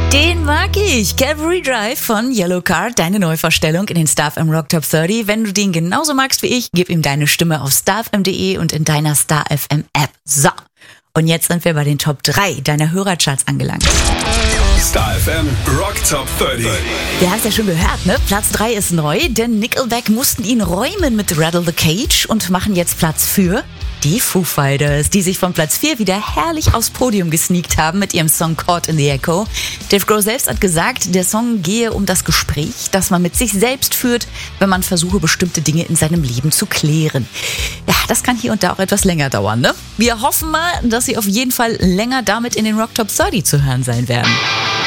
Den mag ich. Calvary Drive von Yellowcard, deine Neuvorstellung in den StarFM Rock Top 30. Wenn du den genauso magst wie ich, gib ihm deine Stimme auf starfm.de und in deiner StarFM App. So, und jetzt sind wir bei den Top 3 deiner Hörercharts angelangt. StarFM Rock Top 30. Wir haben es ja schon gehört, ne? Platz 3 ist neu, denn Nickelback mussten ihn räumen mit Rattle the Cage und machen jetzt Platz für die Foo Fighters, die sich von Platz 4 wieder herrlich aufs Podium gesneakt haben mit ihrem Song Caught in the Echo. Dave Grohl selbst hat gesagt, der Song gehe um das Gespräch, das man mit sich selbst führt, wenn man versuche, bestimmte Dinge in seinem Leben zu klären. Ja, das kann hier und da auch etwas länger dauern, ne? Wir hoffen mal, dass sie auf jeden Fall länger damit in den Rock Top 30 zu hören sein werden.